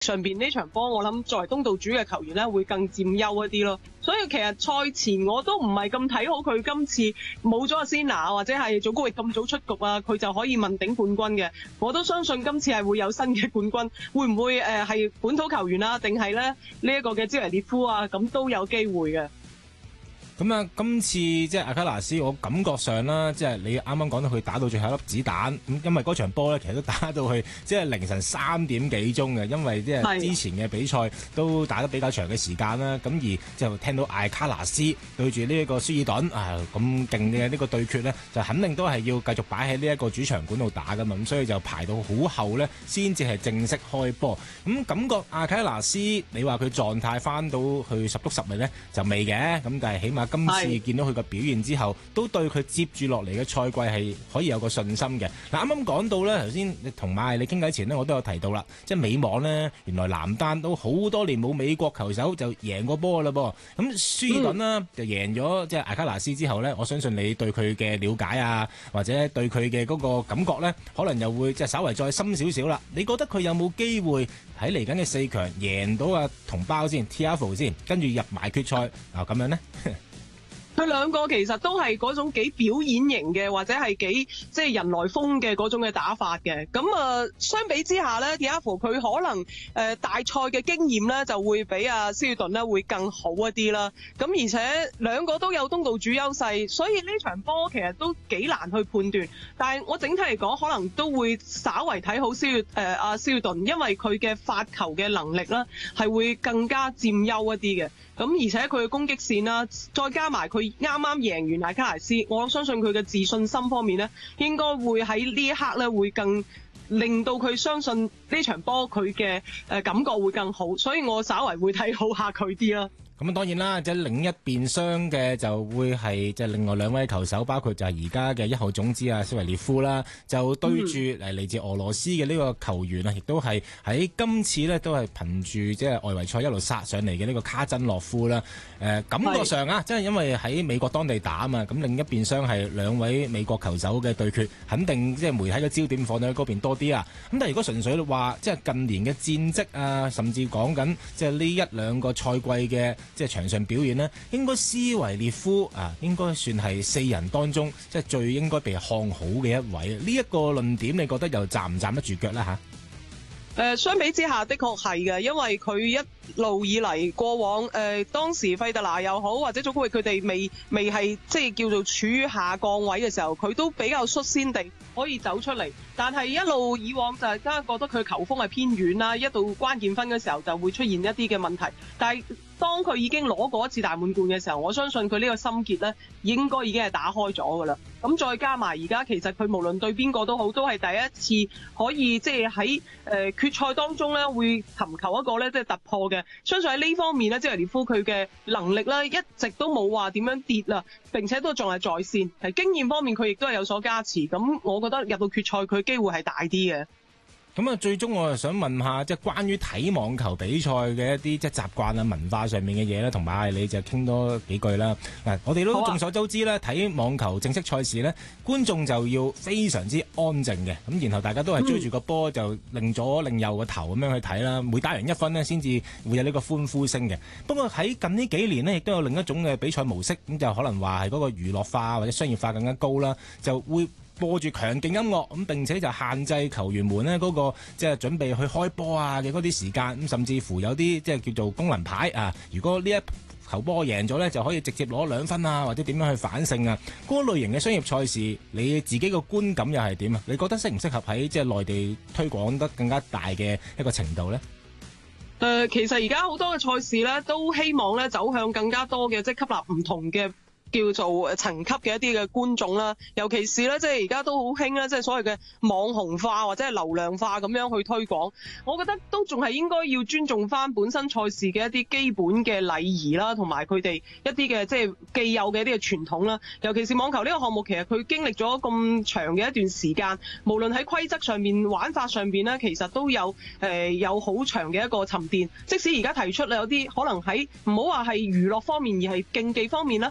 上邊呢場波，我諗作為東道主嘅球員咧，會更佔優一啲咯。所以其實賽前我都唔係咁睇好佢今次冇咗阿仙拿或者係祖高域咁早出局啊，佢就可以問鼎冠軍嘅。我都相信今次係會有新嘅冠軍，會唔會係本土球員啊，定係咧呢一個嘅茲維列夫啊，咁都有機會嘅。 咁啊，今次即係阿卡拿斯，我感覺上啦，即係你啱啱講到佢打到最後一粒子彈，咁因為嗰場波咧，其實都打到去即係凌晨3點幾鐘嘅，因為即係之前嘅比賽都打得比較長嘅時間啦，咁而就聽到艾卡拿斯對住呢一個舒爾頓啊咁勁嘅呢個對決咧，就肯定都係要繼續擺喺呢一個主場館度打噶嘛，咁所以就排到好後咧，先至係正式開波。咁感覺阿卡拿斯，你話佢狀態翻到去十足十咪咧就未嘅，咁但係起碼今次見到佢嘅表現之後，都對佢接住落嚟嘅賽季係可以有個信心嘅。嗱，啱啱講到咧，頭先同馬你傾偈前呢，我都有提到啦，即係美網呢，原來男單都好多年冇美國球手就贏過波啦噃。咁舒爾頓呢，就贏咗即係艾卡拿斯之後呢，我相信你對佢嘅了解啊，或者對佢嘅嗰個感覺呢，可能又會即係稍微再深少少啦。你覺得佢有冇機會喺嚟緊嘅4強贏到啊同胞先 Tiafoe 先，跟住入埋決賽啊咁樣呢？ 佢兩個其實都係嗰種幾表演型嘅，或者係幾即係人來瘋嘅嗰種嘅打法嘅。咁相比之下咧，Tiafoe 佢可能大賽嘅經驗咧就會比阿斯爾頓咧會更好一啲啦。咁而且兩個都有東道主優勢，所以呢場波其實都幾難去判斷。但係我整體嚟講，可能都會稍為睇好阿斯爾頓，因為佢嘅發球嘅能力咧係會更加佔優一啲嘅。咁而且佢嘅攻擊線啦，再加埋佢啱啱贏完艾卡拿斯，我相信佢嘅自信心方面咧，應該會喺呢一刻咧會更令到佢相信呢場波佢嘅感覺會更好，所以我稍為會睇好下佢啲啦。 咁當然啦，即係另一邊廂嘅就會係即係另外2位球手，包括就係而家嘅1號種子啊，斯維列夫啦，就對住嚟自俄羅斯嘅呢個球員啊，亦都係喺今次呢都係憑住即係外圍賽一路殺上嚟嘅呢個卡真諾夫啦。感覺上啊，即係因為喺美國當地打啊嘛，咁另一邊廂係2位美國球手嘅對決，肯定即係媒體嘅焦點放喺嗰邊多啲啊。咁但係如果純粹話即係近年嘅戰績啊，甚至講緊即係呢1-2個賽季嘅即係場上表現呢，應該斯維列夫啊，應該算係4人當中即係最應該被看好嘅一位。呢一個論點，你覺得又站唔站得住腳呢？ 相比之下的確係嘅，因為佢一路以嚟過往當時費特拿又好，或者祖高域佢哋未係即係叫做處於下降位嘅時候，佢都比較率先地可以走出嚟。但係一路以往就係真係覺得佢球風係偏軟啦，一到關鍵分嘅時候就會出現一啲嘅問題。但係當佢已經攞過一次大滿貫嘅時候，我相信佢呢個心結咧應該已經係打開咗㗎啦。咁再加埋而家其實佢無論對邊個都好，都係第一次可以即係喺決賽當中咧會尋求一個咧即係突破嘅。相信喺呢方面咧，茲維列夫佢嘅能力咧一直都冇話點樣跌啦，並且都仲係在線。係經驗方面佢亦都係有所加持。咁我覺得入到決賽佢機會係大啲嘅。 咁啊，最終我就想問下，即係關於睇網球比賽嘅一啲即係習慣啊、文化上面嘅嘢咧，同埋你就傾多幾句啦。嗱，我哋都眾所周知咧，睇網球正式賽事咧，觀眾就要非常之安靜嘅，咁然後大家都係追住個波就擰左擰右個頭咁樣去睇啦。每打完1分呢，先至會有呢個歡呼聲嘅。不過喺近呢幾年呢，亦都有另一種嘅比賽模式，咁就可能話係嗰個娛樂化或者商業化更加高啦，就會播住強勁音樂，咁並且就限制球員們呢嗰個即係準備去開波啊嘅嗰啲時間，咁甚至乎有啲即係叫做功能牌啊，如果呢一球波贏咗呢，就可以直接攞2分啊，或者點樣去反勝啊。嗰類型嘅商業賽事，你自己個觀感又係點啊？你覺得適唔適合喺即係內地推廣得更加大嘅一個程度呢？ 其實而家好多嘅賽事呢，都希望呢走向更加多嘅即係吸納唔同嘅叫做層級嘅一啲嘅觀眾啦，尤其是咧，即係而家都好興啦，即係所謂嘅網紅化或者係流量化咁樣去推廣。我覺得都仲係應該要尊重翻本身賽事嘅一啲基本嘅禮儀啦，同埋佢哋一啲嘅即係既有嘅一啲嘅傳統啦。尤其是網球呢個項目，其實佢經歷咗咁長嘅一段時間，無論喺規則上面、玩法上面咧，其實都有好長嘅一個沉澱。即使而家提出有啲可能喺唔好話係娛樂方面，而係競技方面啦，可能都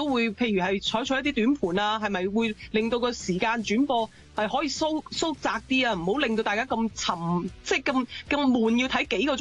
都會譬如係採取一啲短盤啊，係咪會令到個時間轉播係可以縮窄啲啊？唔好令到大家咁即係咁悶，要睇幾個鐘。